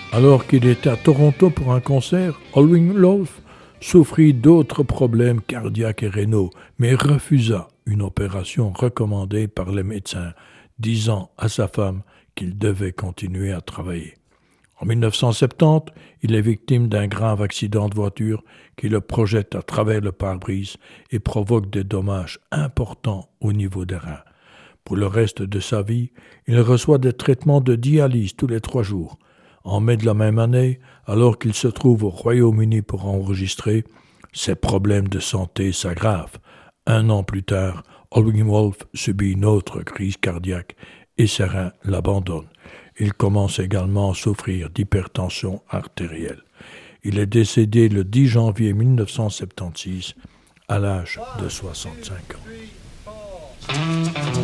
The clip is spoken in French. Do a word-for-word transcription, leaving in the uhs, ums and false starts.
Alors qu'il était à Toronto pour un concert, Howlin' Wolf souffrit d'autres problèmes cardiaques et rénaux, mais refusa une opération recommandée par les médecins, disant à sa femme qu'il devait continuer à travailler. En dix-neuf cent soixante-dix, il est victime d'un grave accident de voiture qui le projette à travers le pare-brise et provoque des dommages importants au niveau des reins. Pour le reste de sa vie, il reçoit des traitements de dialyse tous les trois jours. En mai de la même année, alors qu'il se trouve au Royaume-Uni pour enregistrer, ses problèmes de santé s'aggravent. Un an plus tard, Howlin' Wolf subit une autre crise cardiaque et ses reins l'abandonnent. Il commence également à souffrir d'hypertension artérielle. Il est décédé le dix janvier dix-neuf cent soixante-seize à l'âge de soixante-cinq ans.